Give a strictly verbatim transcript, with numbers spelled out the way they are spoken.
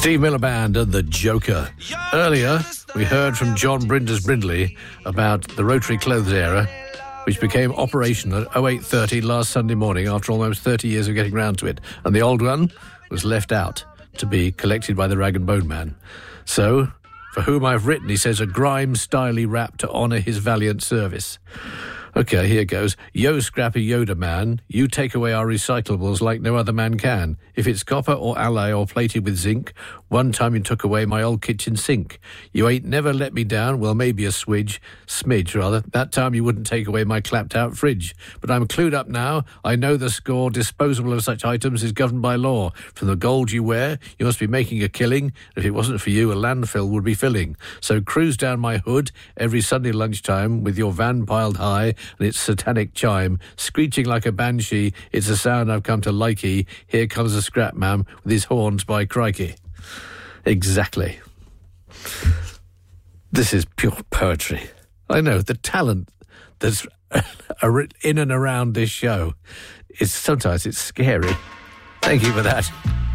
Steve Miller Band and the Joker. Earlier, we heard from John Brinders Brindley about the Rotary Clothes Era, which became operational at oh eight thirty last Sunday morning after almost thirty years of getting round to it. And the old one was left out to be collected by the Rag and Bone Man. So, for whom I've written, he says, a grime-styly rap to honour his valiant service. OK, here goes. Yo, Scrappy Yoda man, you take away our recyclables like no other man can. If it's copper or alloy or plated with zinc, one time you took away my old kitchen sink. You ain't never let me down, well, maybe a swidge, smidge rather. That time you wouldn't take away my clapped-out fridge. But I'm clued up now. I know the score. Disposable of such items is governed by law. From the gold you wear, you must be making a killing. If it wasn't for you, a landfill would be filling. So cruise down my hood every Sunday lunchtime with your van piled high and its satanic chime, screeching like a banshee. It's a sound I've come to likey. Here comes a scrap man with his horns by crikey. Exactly. This is pure poetry. I know, the talent that's in and around this show, is sometimes it's scary. Thank you for that.